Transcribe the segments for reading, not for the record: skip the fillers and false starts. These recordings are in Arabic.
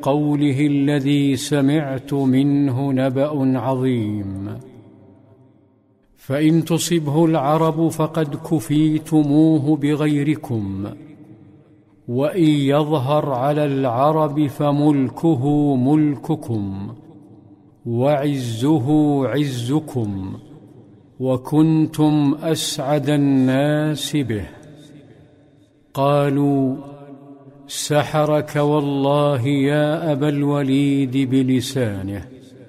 قوله الذي سمعت منه نبأ عظيم. فإن تصبه العرب فقد كفيتموه بغيركم، وإن يظهر على العرب فملكه ملككم، وعزه عزكم، وكنتم أسعد الناس به. قالوا: سحرك والله يا أبا الوليد بلسانه.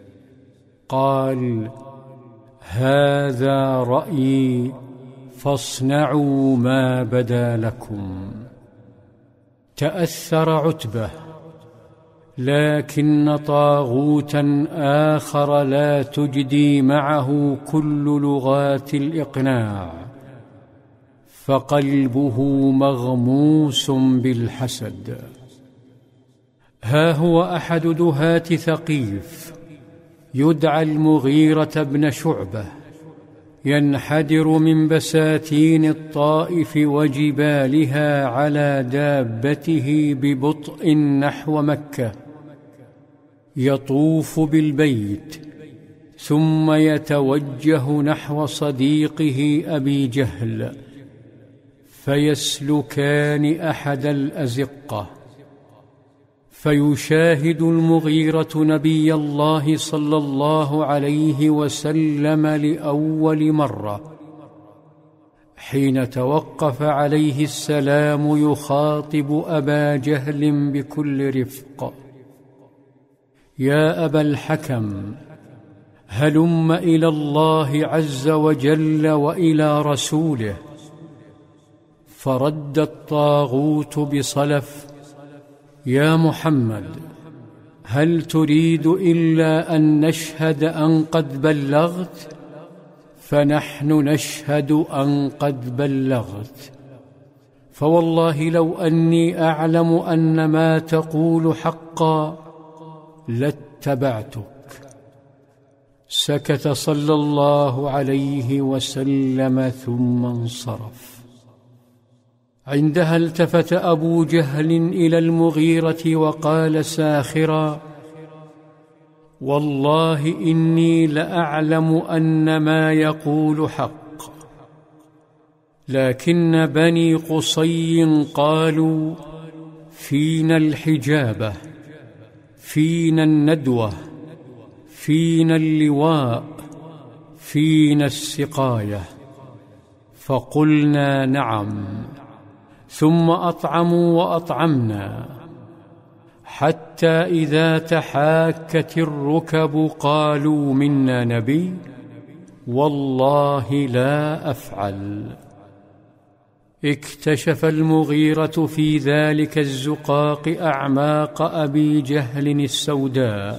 قال: هذا رأيي فاصنعوا ما بدا لكم. تأثر عتبة، لكن طاغوتا آخر لا تجدي معه كل لغات الإقناع، فقلبه مغموس بالحسد. ها هو أحد دهاة ثقيف يدعى المغيرة بن شعبة، ينحدر من بساتين الطائف وجبالها على دابته ببطء نحو مكة، يطوف بالبيت ثم يتوجه نحو صديقه أبي جهل، فيسلكان أحد الأزقة، فيشاهد المغيرة نبي الله صلى الله عليه وسلم لأول مرة، حين توقف عليه السلام يخاطب أبا جهل بكل رفق: يا أبا الحكم، هلم إلى الله عز وجل وإلى رسوله. فرد الطاغوت بصلف: يا محمد، هل تريد إلا أن نشهد أن قد بلغت؟ فنحن نشهد أن قد بلغت، فوالله لو أني أعلم أن ما تقول حقا لاتبعتك. سكت صلى الله عليه وسلم ثم انصرف. عندها التفت أبو جهل إلى المغيرة وقال ساخرا: والله إني لأعلم أن ما يقول حق، لكن بني قصي قالوا: فينا الحجابة، فينا الندوة، فينا اللواء، فينا السقاية. فقلنا نعم، ثم أطعموا وأطعمنا، حتى إذا تحاكت الركب قالوا: منا نبي؟ والله لا أفعل. اكتشف المغيرة في ذلك الزقاق أعماق أبي جهل السوداء،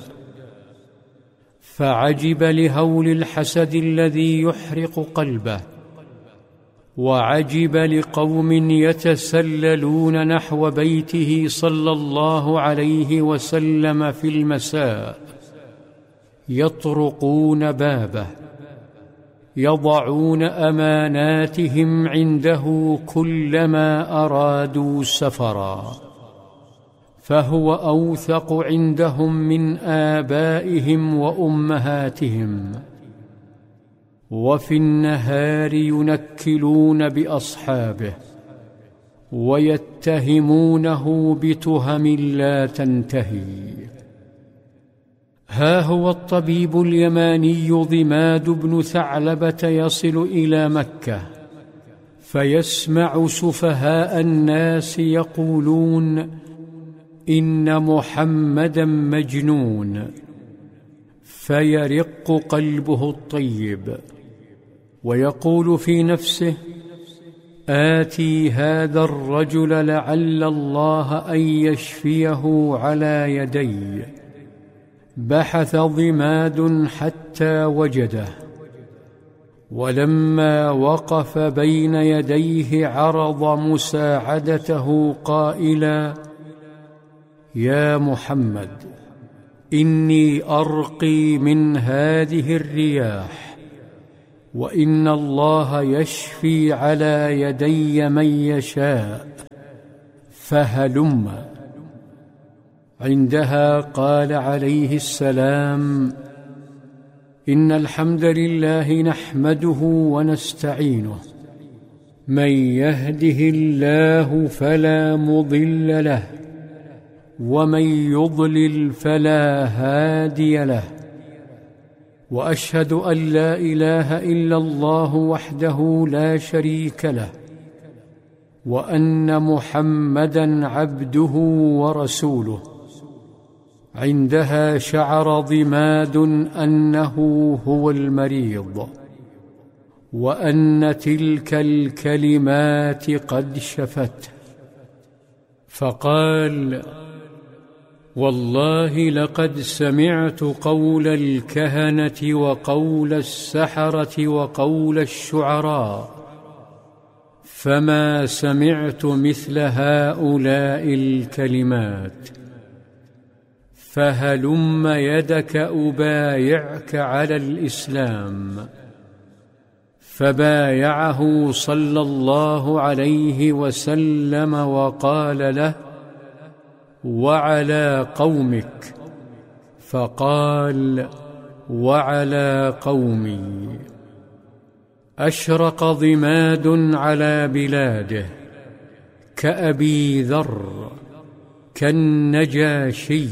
فعجب لهول الحسد الذي يحرق قلبه، وعجب لقوم يتسللون نحو بيته صلى الله عليه وسلم في المساء، يطرقون بابه، يضعون أماناتهم عنده كلما أرادوا سفرا، فهو أوثق عندهم من آبائهم وأمهاتهم. وفي النهار ينكلون بأصحابه ويتهمونه بتهم لا تنتهي. ها هو الطبيب اليماني ضماد بن ثعلبة يصل إلى مكة، فيسمع سفهاء الناس يقولون: إن محمدا مجنون، فيرق قلبه الطيب، ويقول في نفسه: آتي هذا الرجل لعل الله أن يشفيه على يدي. بحث ضماد حتى وجده، ولما وقف بين يديه عرض مساعدته قائلا: يا محمد، إني أرقي من هذه الرياح، وإن الله يشفي على يدي من يشاء، فهلم. عندها قال عليه السلام: إن الحمد لله نحمده ونستعينه، من يهده الله فلا مضل له، ومن يضلل فلا هادي له، وأشهد أن لا إله إلا الله وحده لا شريك له، وأن محمدًا عبده ورسوله. عندها شعر ضماد أنه هو المريض، وأن تلك الكلمات قد شفته، فقال: والله لقد سمعت قول الكهنة وقول السحرة وقول الشعراء، فما سمعت مثل هؤلاء الكلمات، فهلم يدك أبايعك على الإسلام. فبايعه صلى الله عليه وسلم وقال له: وعلى قومك؟ فقال: وعلى قومي. أشرق ضماد على بلاده كأبي ذر، كالنجاشي،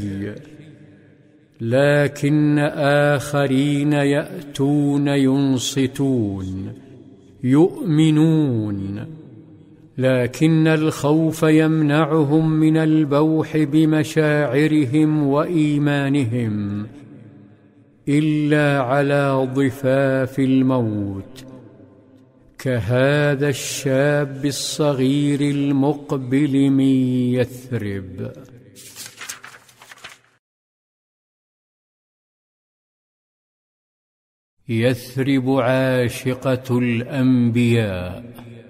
لكن آخرين يأتون ينصتون يؤمنون، لكن الخوف يمنعهم من البوح بمشاعرهم وإيمانهم إلا على ضفاف الموت، كهذا الشاب الصغير المقبل من يثرب. يثرب عاشقة الأنبياء.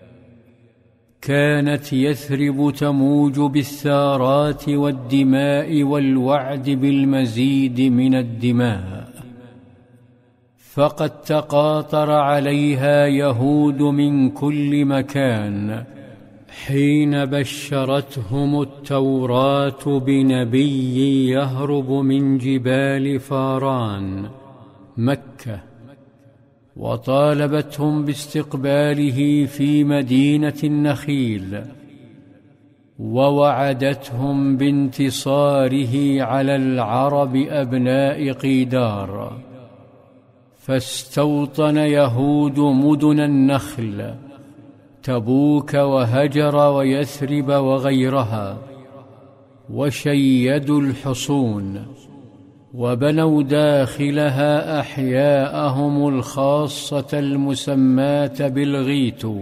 كانت يثرب تموج بالثارات والدماء والوعد بالمزيد من الدماء، فقد تقاطر عليها يهود من كل مكان حين بشرتهم التوراة بنبي يهرب من جبال فاران مكة، وطالبتهم باستقباله في مدينة النخيل، ووعدتهم بانتصاره على العرب أبناء قيدار. فاستوطن يهود مدن النخل، تبوك وهجر ويثرب وغيرها، وشيدوا الحصون، وبنوا داخلها أحياءهم الخاصة المسماة بالغيتو،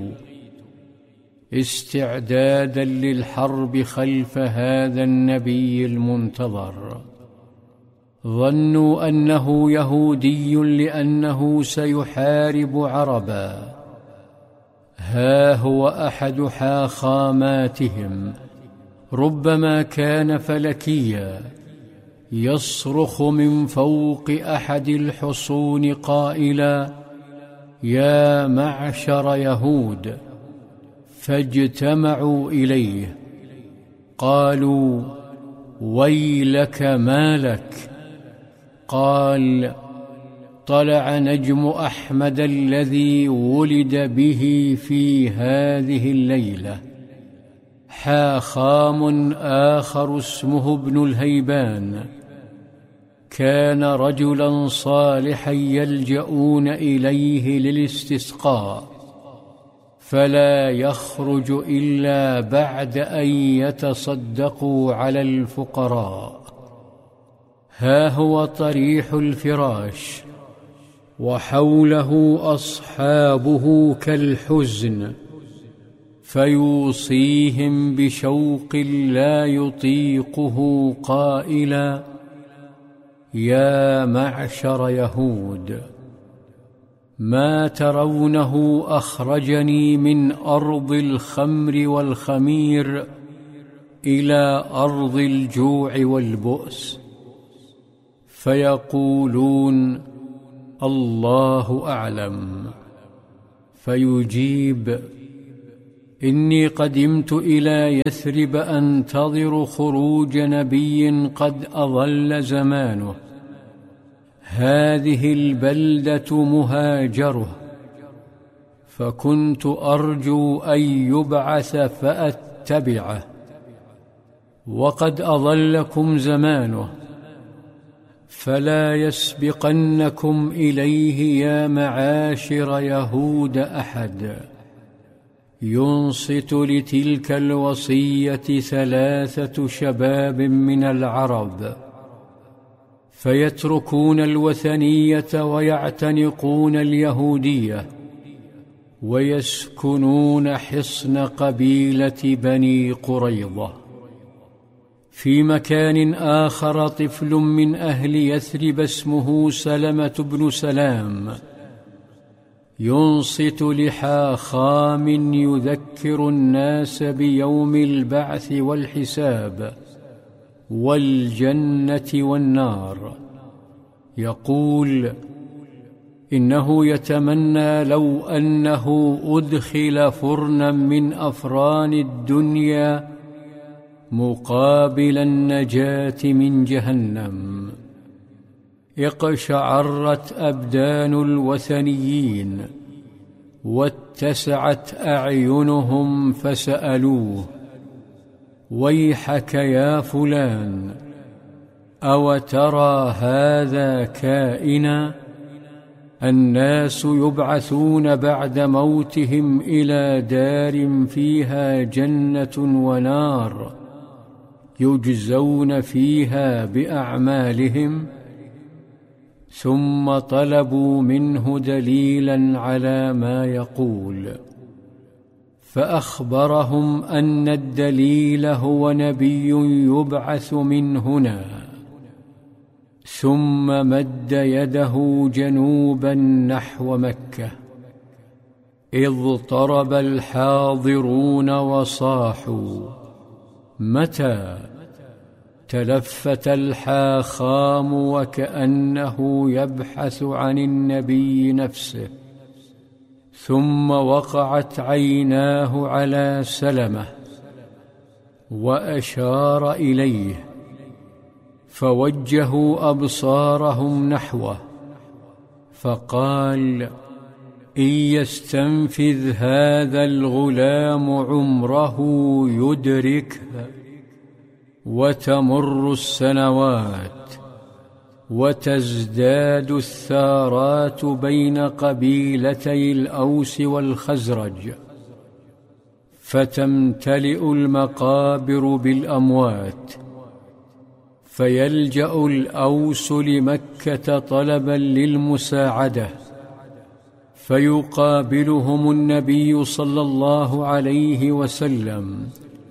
استعدادا للحرب خلف هذا النبي المنتظر. ظنوا أنه يهودي لأنه سيحارب عربا. ها هو أحد حاخاماتهم، ربما كان فلكيا، يصرخ من فوق أحد الحصون قائلا: يا معشر يهود! فاجتمعوا إليه، قالوا: ويلك ما لك؟ قال: طلع نجم أحمد الذي ولد به في هذه الليلة. حاخام آخر اسمه ابن الهيبان، كان رجلا صالحا يلجؤون إليه للاستسقاء، فلا يخرج إلا بعد أن يتصدقوا على الفقراء. ها هو طريح الفراش، وحوله أصحابه كالحزن، فيوصيهم بشوق لا يطيقه قائلا: يا معشر يهود! ما ترونه أخرجني من أرض الخمر والخمير إلى أرض الجوع والبؤس. فيقولون: الله أعلم. فيجيب: إني قدمت إلى يثرب أنتظر خروج نبي قد أضل زمانه، هذه البلدة مهاجره، فكنت أرجو أن يبعث فأتبعه، وقد أضلكم زمانه، فلا يسبقنكم إليه يا معاشر يهود أحد. ينصت لتلك الوصية 3 شباب من العرب، فيتركون الوثنية ويعتنقون اليهودية، ويسكنون حصن قبيلة بني قريظة. في مكان آخر طفل من أهل يثرب اسمه سلمة بن سلام ينصت لحاخام يذكر الناس بيوم البعث والحساب والجنة والنار، يقول: إنه يتمنى لو أنه أدخل فرنا من أفران الدنيا مقابل النجاة من جهنم. اقشعرت أبدان الوثنيين واتسعت أعينهم، فسألوه: ويحك يا فلان، أو ترى هذا كائنا؟ الناس يبعثون بعد موتهم إلى دار فيها جنة ونار يجزون فيها بأعمالهم. ثم طلبوا منه دليلا على ما يقول، فأخبرهم أن الدليل هو نبي يبعث من هنا. ثم مد يده جنوبا نحو مكة، إذ طرب الحاضرون وصاحوا: متى؟ تلفت الحاخام وكأنه يبحث عن النبي نفسه، ثم وقعت عيناه على سلمة وأشار إليه، فوجهوا أبصارهم نحوه، فقال: إن يستنفذ هذا الغلام عمره يدركه. وتمر السنوات وتزداد الثارات بين قبيلتي الأوس والخزرج، فتمتلئ المقابر بالأموات، فيلجأ الأوس لمكة طلبا للمساعدة، فيقابلهم النبي صلى الله عليه وسلم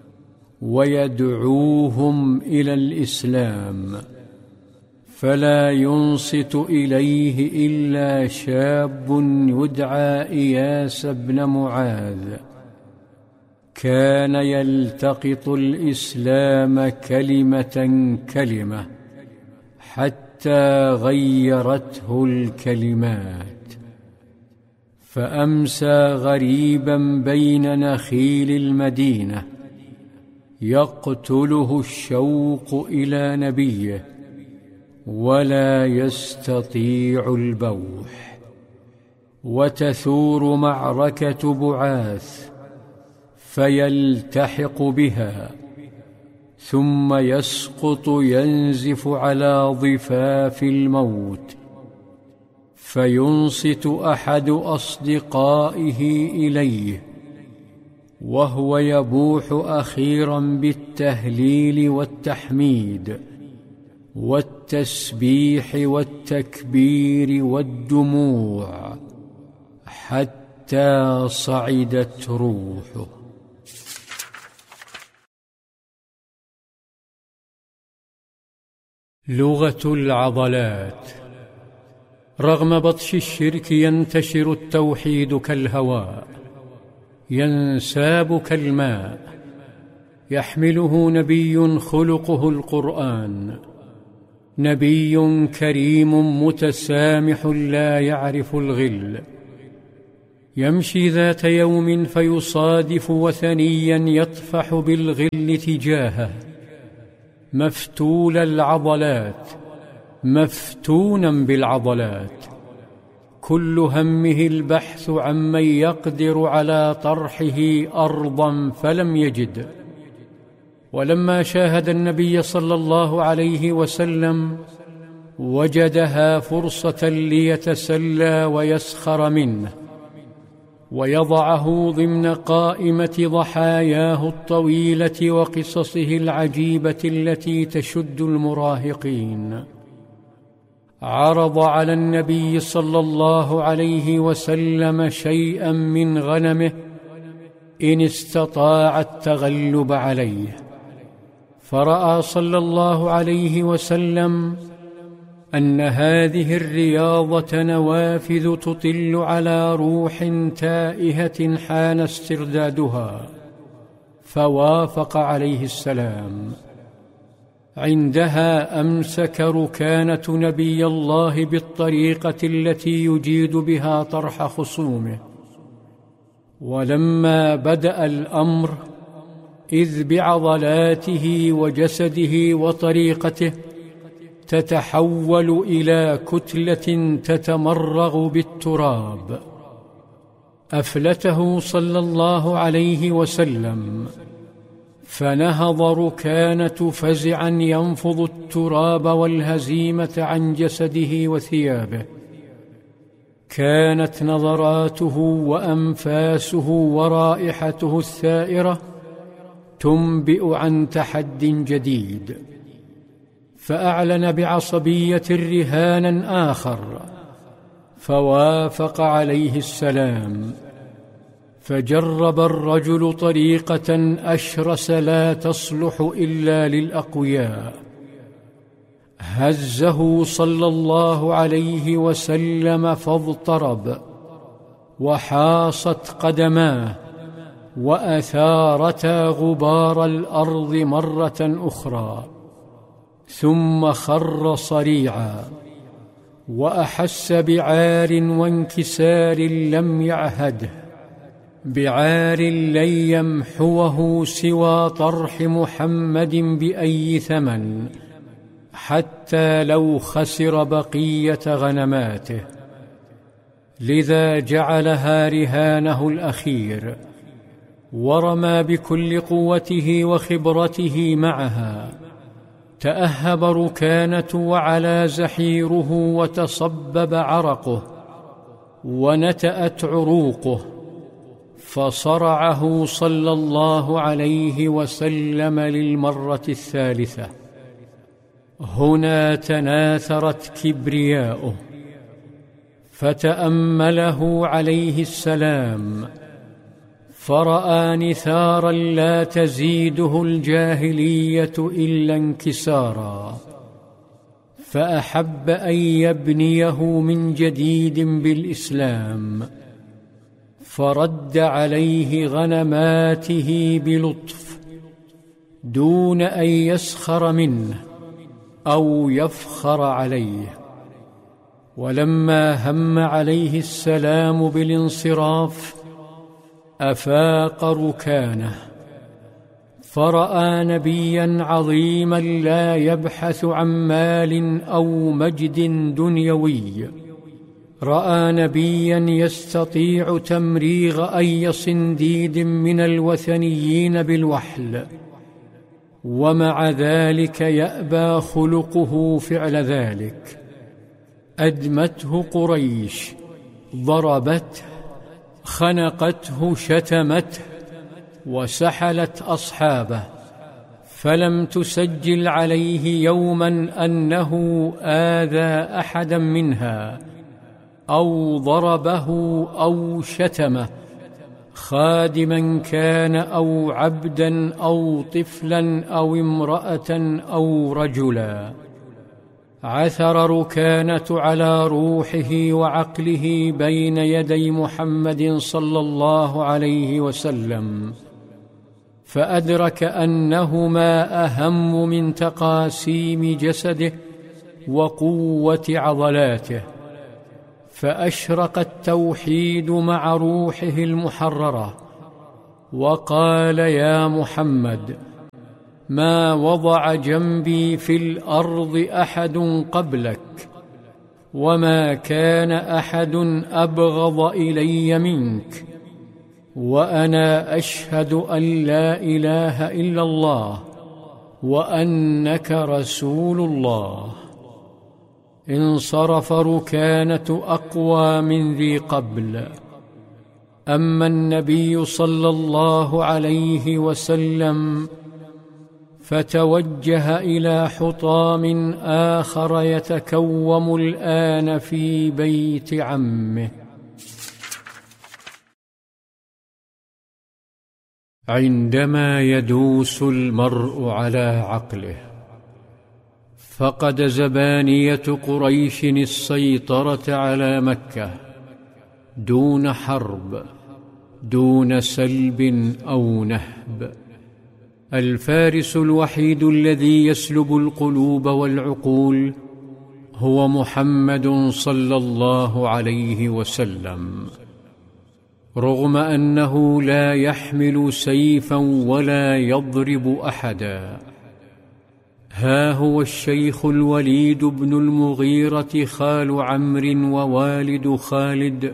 ويدعوهم إلى الإسلام، فلا ينصت إليه إلا شاب يدعى إياس بن معاذ، كان يلتقط الإسلام كلمة كلمة حتى غيرته الكلمات. فأمسى غريبا بين نخيل المدينة، يقتله الشوق إلى نبيه ولا يستطيع البوح. وتثور معركة بعاث، فيلتحق بها، ثم يسقط ينزف على ضفاف الموت، فينصت أحد أصدقائه إليه وهو يبوح أخيرا بالتهليل والتحميد والتسبيح والتكبير والدموع، حتى صعدت روحه. لغة العضلات. رغم بطش الشرك ينتشر التوحيد كالهواء، ينساب كالماء، يحمله نبي خلقه القرآن، نبي كريم متسامح لا يعرف الغل، يمشي ذات يوم فيصادف وثنيا يطفح بالغل تجاهه، مفتول العضلات، مفتونا بالعضلات، كل همه البحث عمن يقدر على طرحه أرضا فلم يجد. ولما شاهد النبي صلى الله عليه وسلم وجدها فرصة ليتسلى ويسخر منه ويضعه ضمن قائمة ضحاياه الطويلة وقصصه العجيبة التي تشد المراهقين. عرض على النبي صلى الله عليه وسلم شيئا من غنمه إن استطاع التغلب عليه، فرأى صلى الله عليه وسلم أن هذه الرياضة نوافذ تطل على روح تائهة حان استردادها، فوافق عليه السلام. عندها أمسك ركانة نبي الله بالطريقة التي يجيد بها طرح خصومه. ولما بدأ الأمر إذ بعضلاته وجسده وطريقته تتحول إلى كتلة تتمرغ بالتراب. أفلته صلى الله عليه وسلم، فنهض ركانة فزعا ينفض التراب والهزيمة عن جسده وثيابه. كانت نظراته وأنفاسه ورائحته الثائرة تنبئ عن تحد جديد. فأعلن بعصبية رهانا آخر، فوافق عليه السلام. فجرب الرجل طريقة أشرس لا تصلح إلا للأقوياء. هزه صلى الله عليه وسلم فاضطرب، وحاصت قدماه وأثارتا غبار الأرض مرة أخرى، ثم خر صريعا، وأحس بعار وانكسار لم يعهده، بعار لن يمحوه سوى طرح محمد بأي ثمن، حتى لو خسر بقية غنماته. لذا جعلها رهانه الأخير، ورمى بكل قوته وخبرته معها. تأهب ركانة وعلى زحيره وتصبب عرقه ونتأت عروقه، فصرعه صلى الله عليه وسلم للمرة الثالثة. هنا تناثرت كبرياؤه، فتأمله عليه السلام، فرأى نثارا لا تزيده الجاهلية إلا انكسارا، فأحب أن يبنيه من جديد بالإسلام، فرد عليه غنماته بلطف دون أن يسخر منه أو يفخر عليه. ولما هم عليه السلام بالانصراف أفاق ركانه، فرأى نبيا عظيما لا يبحث عن مال أو مجد دنيوي، رأى نبيا يستطيع تمريغ أي صنديد من الوثنيين بالوحل، ومع ذلك يأبى خلقه فعل ذلك. أدمته قريش، ضربته، خنقته، شتمته، وسحلت أصحابه، فلم تسجل عليه يوما أنه آذى أحدا منها أو ضربه أو شتمه، خادما كان أو عبدا أو طفلا أو امرأة أو رجلا. عثر ركانة على روحه وعقله بين يدي محمد صلى الله عليه وسلم، فأدرك أنهما أهم من تقاسيم جسده وقوة عضلاته، فأشرق التوحيد مع روحه المحررة، وقال: يا محمد، ما وضع جنبي في الأرض أحد قبلك، وما كان أحد أبغض إلي منك، وأنا أشهد أن لا إله إلا الله وأنك رسول الله. انصرف ركانة أقوى من ذي قبل. أما النبي صلى الله عليه وسلم فتوجه إلى حطام آخر يتكوم الآن في بيت عمه. عندما يدوس المرء على عقله، فقد زبانية قريش السيطرة على مكة دون حرب، دون سلب أو نهب. الفارس الوحيد الذي يسلب القلوب والعقول هو محمد صلى الله عليه وسلم، رغم أنه لا يحمل سيفا ولا يضرب أحدا. ها هو الشيخ الوليد بن المغيرة خال عمرو ووالد خالد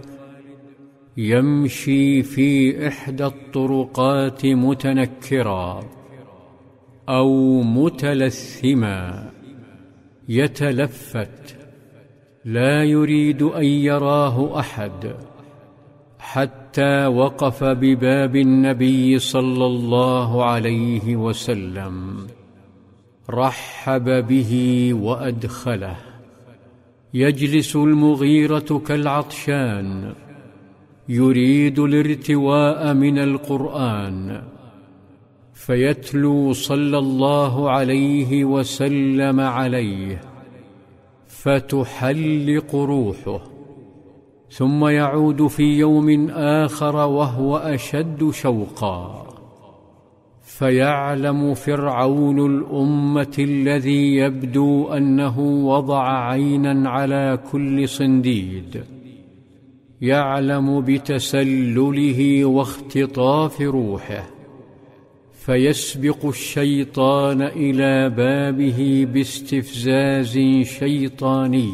يمشي في إحدى الطرقات متنكرا أو متلثما يتلفت، لا يريد أن يراه أحد، حتى وقف بباب النبي صلى الله عليه وسلم، رحب به وأدخله. يجلس المغيرة كالعطشان يريد الارتواء من القرآن، فيتلو صلى الله عليه وسلم عليه فتحلق روحه، ثم يعود في يوم آخر وهو أشد شوقا، فيعلم فرعون الأمة الذي يبدو أنه وضع عينا على كل صنديد، يعلم بتسلله واختطاف روحه، فيسبق الشيطان إلى بابه باستفزاز شيطاني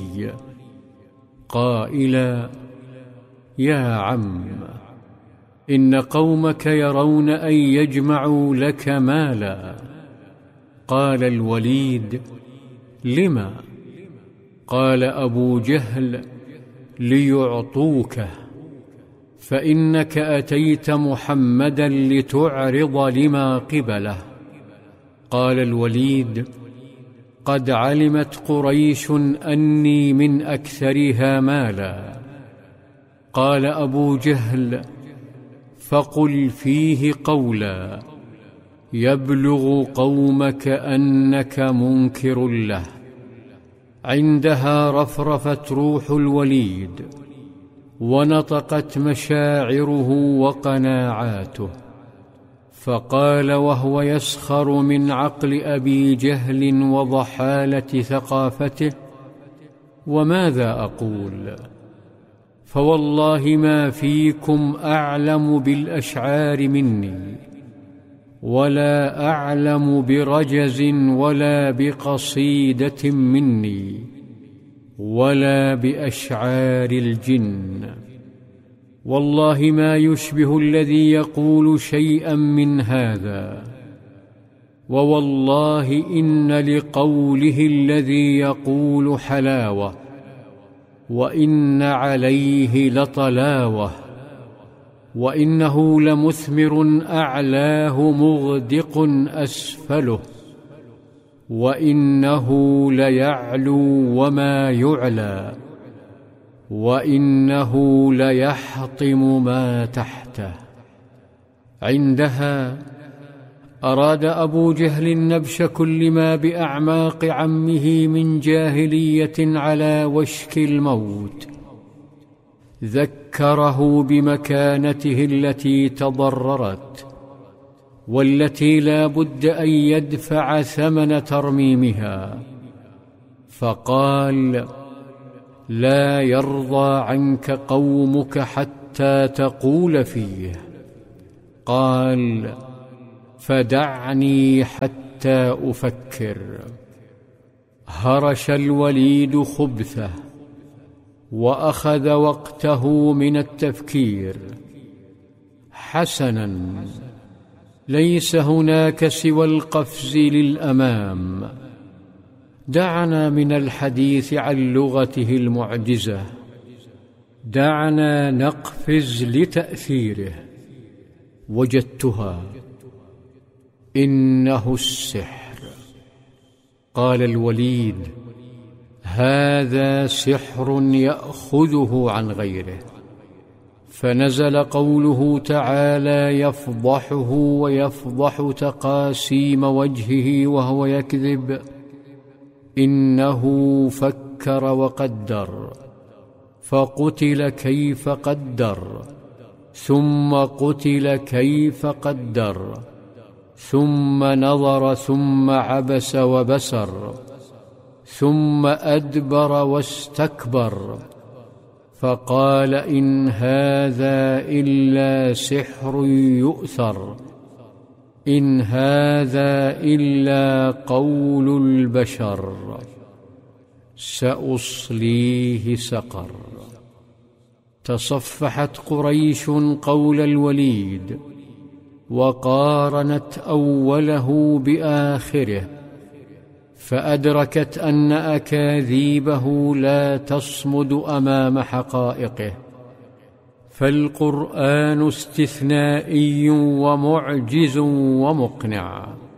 قائلا: يا عم، إن قومك يرون أن يجمعوا لك مالا. قال الوليد: لما؟ قال أبو جهل: ليعطوكه، فإنك أتيت محمدا لتعرض لما قبله. قال الوليد: قد علمت قريش أني من أكثرها مالا. قال أبو جهل: فقل فيه قولا يبلغ قومك أنك منكر له. عندها رفرفت روح الوليد، ونطقت مشاعره وقناعاته، فقال وهو يسخر من عقل أبي جهل وضحالة ثقافته: وماذا أقول؟ فوالله ما فيكم أعلم بالأشعار مني، ولا أعلم برجز ولا بقصيدة مني، ولا بأشعار الجن. والله ما يشبه الذي يقول شيئا من هذا، ووالله إن لقوله الذي يقول حلاوة، وإن عليه لطلاوة، وإنه لمثمر أعلاه مغدق أسفله، وإنه ليعلو وما يعلى، وإنه ليحطم ما تحته. عندها أراد أبو جهل نبش كل ما بأعماق عمه من جاهلية على وشك الموت، ذكره بمكانته التي تضررت، والتي لا بد أن يدفع ثمن ترميمها، فقال: لا يرضى عنك قومك حتى تقول فيه. قال: فدعني حتى أفكر. هرش الوليد خبثه وأخذ وقته من التفكير. حسنا، ليس هناك سوى القفز للأمام. دعنا من الحديث عن لغته المعجزة، دعنا نقفز لتأثيره. وجدتها، إنه السحر. قال الوليد: هذا سحر يأخذه عن غيره. فنزل قوله تعالى يفضحه ويفضح تقاسيم وجهه وهو يكذب: إنه فكر وقدر فقتل كيف قدر ثم قتل كيف قدر ثم نظر ثم عبس وبسر ثم أدبر واستكبر فقال: إن هذا إلا سحر يؤثر، إن هذا إلا قول البشر، سأصليه سقر. تصفحت قريش قول الوليد وقارنت أوله بآخره، فأدركت أن أكاذيبه لا تصمد أمام حقائقه. فالقرآن استثنائي ومعجز ومقنع.